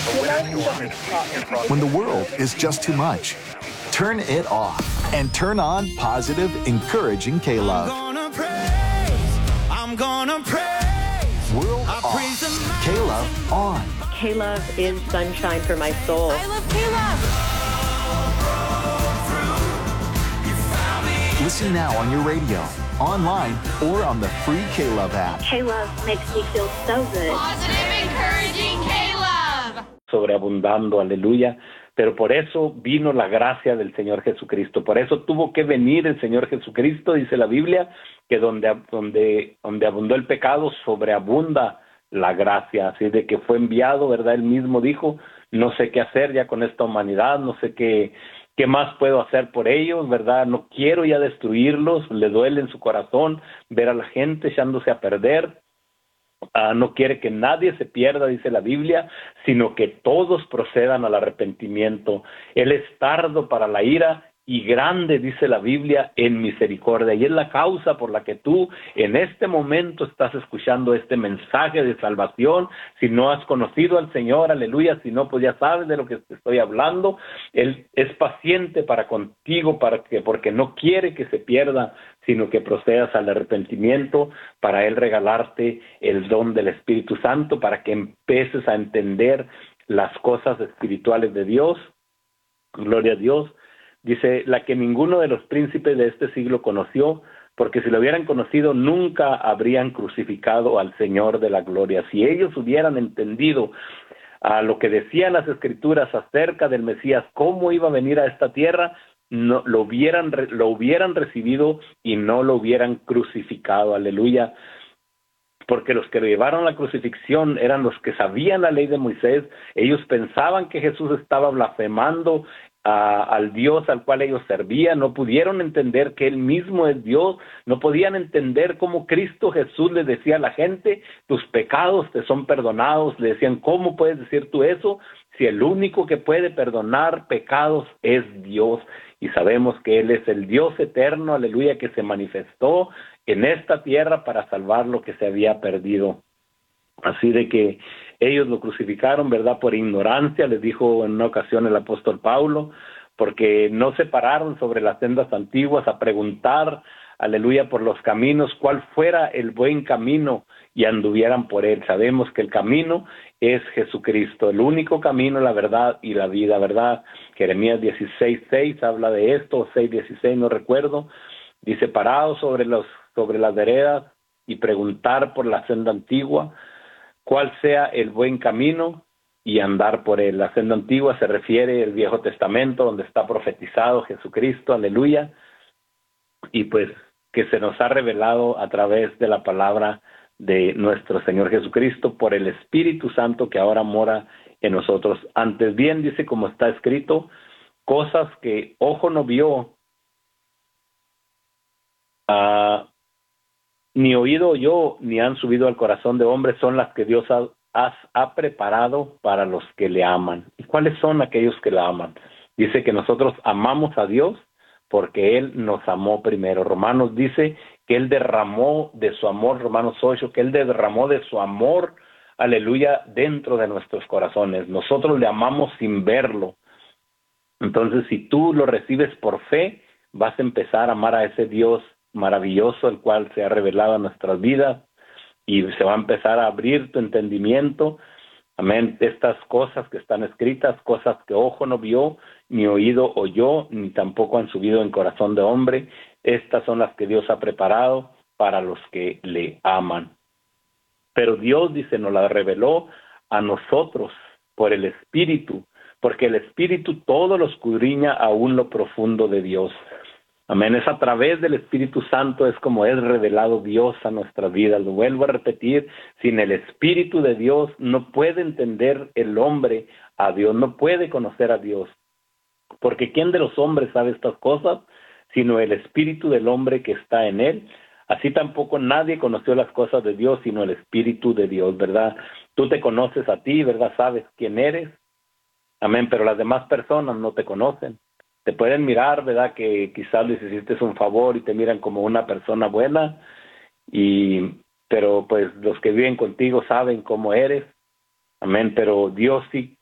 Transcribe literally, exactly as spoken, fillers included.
When the world is just too much, turn it off and turn on positive, encouraging K-Love. I'm gonna praise, I'm gonna praise. World I off, praise the K-Love on. K-Love is sunshine for my soul. I love K-Love. Listen now on your radio, online, or on the free K-Love app. K-Love makes me feel so good. Positive, encouraging K-Love. Sobreabundando, aleluya. Pero por eso vino la gracia del Señor Jesucristo. Por eso tuvo que venir el Señor Jesucristo, dice la Biblia, que donde, donde, donde abundó el pecado, sobreabunda la gracia. Así de que fue enviado, ¿verdad? Él mismo dijo, no sé qué hacer ya con esta humanidad, no sé qué, qué más puedo hacer por ellos, ¿verdad? No quiero ya destruirlos, le duele en su corazón ver a la gente echándose a perder. Uh, no quiere que nadie se pierda, dice la Biblia, sino que todos procedan al arrepentimiento. Él es tardo para la ira y grande, dice la Biblia, en misericordia. Y es la causa por la que tú en este momento estás escuchando este mensaje de salvación. Si no has conocido al Señor, aleluya, si no, pues ya sabes de lo que te estoy hablando. Él es paciente para contigo, para que, porque no quiere que se pierda, sino que procedas al arrepentimiento, para Él regalarte el don del Espíritu Santo, para que empieces a entender las cosas espirituales de Dios. Gloria a Dios. Dice, la que ninguno de los príncipes de este siglo conoció, porque si lo hubieran conocido, nunca habrían crucificado al Señor de la gloria. Si ellos hubieran entendido a lo que decían las Escrituras acerca del Mesías, cómo iba a venir a esta tierra, no, lo hubieran, lo hubieran recibido y no lo hubieran crucificado. Aleluya. Porque los que lo llevaron a la crucifixión eran los que sabían la ley de Moisés. Ellos pensaban que Jesús estaba blasfemando a, al Dios al cual ellos servían. No pudieron entender que Él mismo es Dios. No podían entender cómo Cristo Jesús les decía a la gente, tus pecados te son perdonados. Le decían, ¿cómo puedes decir tú eso? Si el único que puede perdonar pecados es Dios. Y sabemos que Él es el Dios eterno, aleluya, que se manifestó en esta tierra para salvar lo que se había perdido. Así de que ellos lo crucificaron, ¿verdad? Por ignorancia, les dijo en una ocasión el apóstol Pablo, porque no se pararon sobre las sendas antiguas a preguntar, aleluya, por los caminos, cuál fuera el buen camino y anduvieran por él. Sabemos que el camino es Jesucristo, el único camino, la verdad y la vida, ¿verdad? Jeremías dieciséis seis habla de esto, seis dieciséis, no recuerdo. Dice, parados sobre, los, sobre las veredas y preguntar por la senda antigua, cuál sea el buen camino y andar por él. La senda antigua se refiere al Viejo Testamento, donde está profetizado Jesucristo, aleluya, y pues que se nos ha revelado a través de la palabra de nuestro Señor Jesucristo por el Espíritu Santo que ahora mora en nosotros. Antes bien, dice como está escrito, cosas que ojo no vio, uh, ni oído oyó, ni han subido al corazón de hombre, son las que Dios ha, ha, ha preparado para los que le aman. ¿Y cuáles son aquellos que le aman? Dice que nosotros amamos a Dios porque Él nos amó primero. Romanos dice que Él derramó de su amor, Romanos ocho, que Él derramó de su amor, aleluya, dentro de nuestros corazones. Nosotros le amamos sin verlo. Entonces, si tú lo recibes por fe, vas a empezar a amar a ese Dios maravilloso, el cual se ha revelado en nuestras vidas, y se va a empezar a abrir tu entendimiento. Amén. Estas cosas que están escritas, cosas que ojo no vio, ni oído oyó, ni tampoco han subido en corazón de hombre, estas son las que Dios ha preparado para los que le aman. Pero Dios, dice, nos las reveló a nosotros por el Espíritu, porque el Espíritu todo lo escudriña aún lo profundo de Dios. Amén. Es a través del Espíritu Santo es como es revelado Dios a nuestras vidas. Lo vuelvo a repetir, sin el Espíritu de Dios no puede entender el hombre a Dios, no puede conocer a Dios. Porque ¿quién de los hombres sabe estas cosas? Sino el Espíritu del hombre que está en él. Así tampoco nadie conoció las cosas de Dios, sino el Espíritu de Dios, ¿verdad? Tú te conoces a ti, ¿verdad? Sabes quién eres. Amén, pero las demás personas no te conocen. Te pueden mirar, ¿verdad? Que quizás les hiciste un favor y te miran como una persona buena, y pero pues los que viven contigo saben cómo eres. Amén, pero Dios sí